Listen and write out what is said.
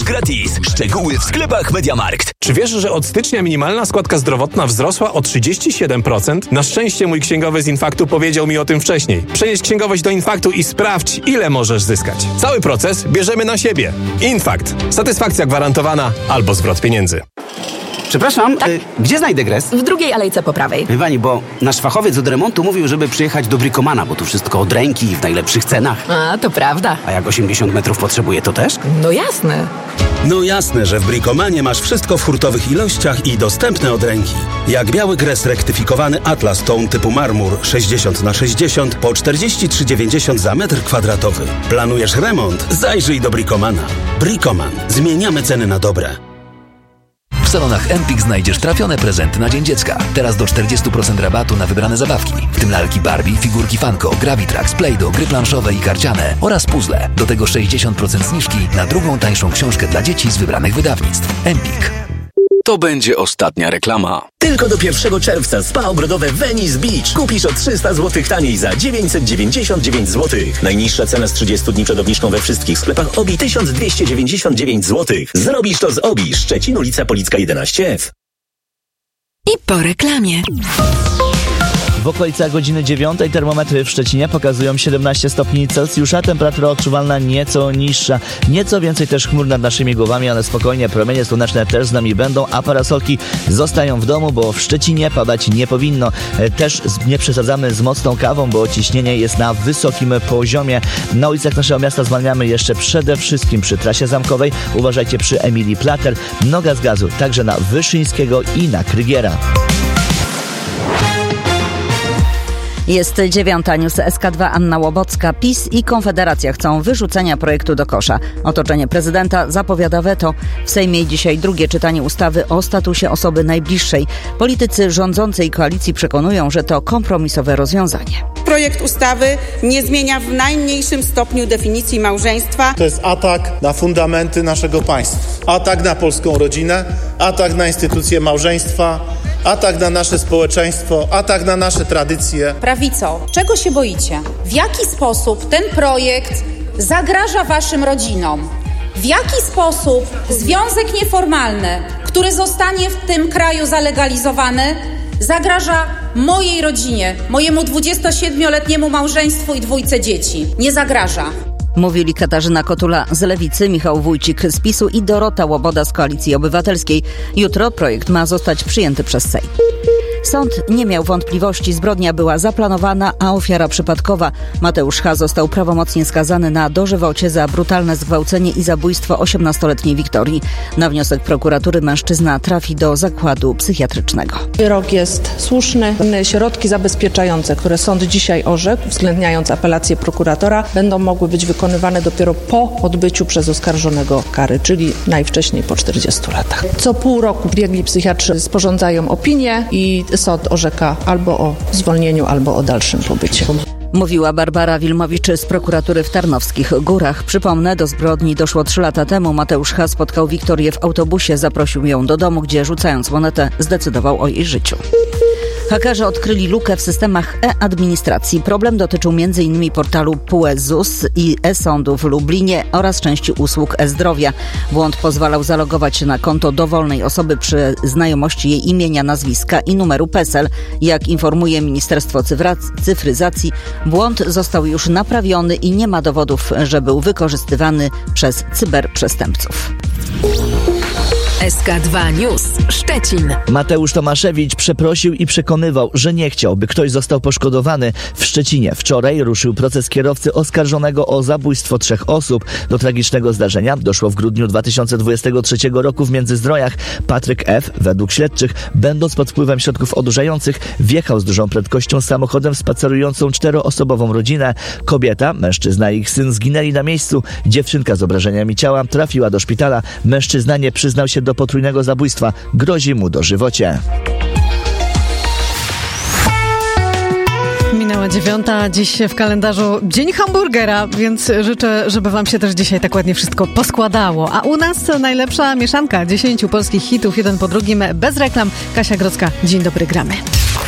gratis. Szczegóły w sklepach MediaMarkt. Czy wiesz, że od stycznia minimalna składka zdrowotna wzrosła o 37%? Na szczęście mój księgowy z Infaktu powiedział mi o tym wcześniej. Przenieś księgowość do Infaktu i sprawdź, ile możesz zyskać. Cały proces bierzemy na siebie. Infakt. Satysfakcja gwarantowana albo zwrot pieniędzy. Przepraszam, gdzie znajdę gres? W drugiej alejce po prawej. Pani, bo nasz fachowiec od remontu mówił, żeby przyjechać do Bricomana, bo tu wszystko od ręki i w najlepszych cenach. A, to prawda. A jak 80 metrów potrzebuje, to też? No jasne. No jasne, że w Bricomanie masz wszystko w hurtowych ilościach i dostępne od ręki. Jak biały gres rektyfikowany Atlas Tone typu marmur 60x60 po 43,90 za metr kwadratowy. Planujesz remont? Zajrzyj do Bricomana. Bricoman. Zmieniamy ceny na dobre. W salonach Empik znajdziesz trafione prezenty na Dzień Dziecka. Teraz do 40% rabatu na wybrane zabawki, w tym lalki Barbie, figurki Funko, Gravitrax, Play-Doh, gry planszowe i karciane oraz puzzle. Do tego 60% zniżki na drugą tańszą książkę dla dzieci z wybranych wydawnictw. Empik. To będzie ostatnia reklama. Tylko do 1 czerwca spa ogrodowe Venice Beach. Kupisz o 300 zł taniej za 999 zł. Najniższa cena z 30 dni przed obniżką we wszystkich sklepach OBI 1299 zł. Zrobisz to z OBI. Szczecin, ulica Policka 11F. I po reklamie. W okolicach godziny 9 termometry w Szczecinie pokazują 17 stopni Celsjusza, temperatura odczuwalna nieco niższa. Nieco więcej też chmur nad naszymi głowami, ale spokojnie, promienie słoneczne też z nami będą, a parasolki zostają w domu, bo w Szczecinie padać nie powinno. Też nie przesadzamy z mocną kawą, bo ciśnienie jest na wysokim poziomie. Na ulicach naszego miasta zwalniamy jeszcze przede wszystkim przy trasie zamkowej. Uważajcie przy Emilii Plater, noga z gazu, także na Wyszyńskiego i na Krygiera. Jest 9. News SK2 Anna Łobocka. PiS i Konfederacja chcą wyrzucenia projektu do kosza. Otoczenie prezydenta zapowiada weto. W Sejmie dzisiaj drugie czytanie ustawy o statusie osoby najbliższej. Politycy rządzącej koalicji przekonują, że to kompromisowe rozwiązanie. Projekt ustawy nie zmienia w najmniejszym stopniu definicji małżeństwa. To jest atak na fundamenty naszego państwa. Atak na polską rodzinę, atak na instytucję małżeństwa, atak na nasze społeczeństwo, atak na nasze tradycje. Prawico, czego się boicie? W jaki sposób ten projekt zagraża waszym rodzinom? W jaki sposób związek nieformalny, który zostanie w tym kraju zalegalizowany, zagraża mojej rodzinie, mojemu 27-letniemu małżeństwu i 2 dzieci? Nie zagraża. Mówili Katarzyna Kotula z Lewicy, Michał Wójcik z PiS-u i Dorota Łoboda z Koalicji Obywatelskiej. Jutro projekt ma zostać przyjęty przez Sejm. Sąd nie miał wątpliwości, zbrodnia była zaplanowana, a ofiara przypadkowa. Mateusz H. został prawomocnie skazany na dożywocie za brutalne zgwałcenie i zabójstwo 18-letniej Wiktorii. Na wniosek prokuratury mężczyzna trafi do zakładu psychiatrycznego. Wyrok jest słuszny. Środki zabezpieczające, które sąd dzisiaj orzekł, uwzględniając apelację prokuratora, będą mogły być wykonywane dopiero po odbyciu przez oskarżonego kary, czyli najwcześniej po 40 latach. Co pół roku biegli psychiatrzy sporządzają opinię i sąd orzeka albo o zwolnieniu, albo o dalszym pobycie. Mówiła Barbara Wilmowicz z prokuratury w Tarnowskich Górach. Przypomnę, do zbrodni doszło 3 lata temu. Mateusz H. spotkał Wiktorię w autobusie, zaprosił ją do domu, gdzie rzucając monetę zdecydował o jej życiu. Hakerzy odkryli lukę w systemach e-administracji. Problem dotyczył m.in. portalu PUE ZUS i e-sądu w Lublinie oraz części usług e-zdrowia. Błąd pozwalał zalogować się na konto dowolnej osoby przy znajomości jej imienia, nazwiska i numeru PESEL. Jak informuje Ministerstwo Cyfryzacji, błąd został już naprawiony i nie ma dowodów, że był wykorzystywany przez cyberprzestępców. SK2 News Szczecin. Mateusz Tomaszewicz przeprosił i przekonywał, że nie chciał, by ktoś został poszkodowany. W Szczecinie wczoraj ruszył proces kierowcy oskarżonego o zabójstwo 3 osób. Do tragicznego zdarzenia doszło w grudniu 2023 roku w Międzyzdrojach. Patryk F., według śledczych, będąc pod wpływem środków odurzających, wjechał z dużą prędkością samochodem spacerującą 4-osobową rodzinę. Kobieta, mężczyzna i ich syn zginęli na miejscu. Dziewczynka z obrażeniami ciała trafiła do szpitala. Mężczyzna nie przyznał się do potrójnego zabójstwa. Grozi mu dożywocie. Minęła 9, dziś w kalendarzu Dzień Hamburgera, więc życzę, żeby wam się też dzisiaj tak ładnie wszystko poskładało. A u nas najlepsza mieszanka 10 polskich hitów, jeden po drugim, bez reklam. Kasia Grodzka, dzień dobry, gramy.